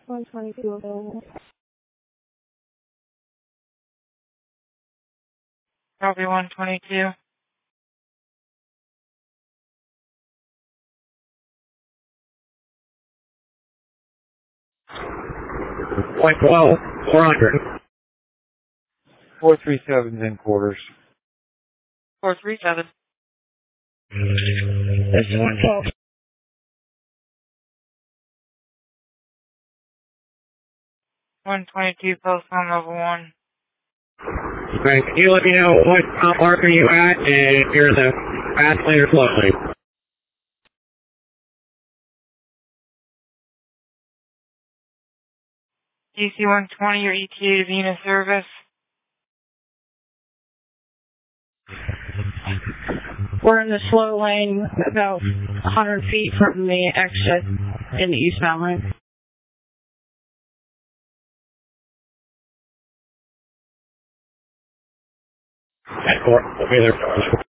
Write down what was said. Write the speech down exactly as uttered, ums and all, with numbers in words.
one twenty-two available. Copy one twenty-two. Point twelve, four hundred. four three seven's in quarters. four three seven. This is one twelve. one twenty-two, post on level one. Right, can you let me know what top mark are you at, and if you're in the fast lane or slow lane? D C one twenty, your E T A to Venus service. We're in the slow lane, about one hundred feet from the exit in the eastbound lane. At four, we'll be there.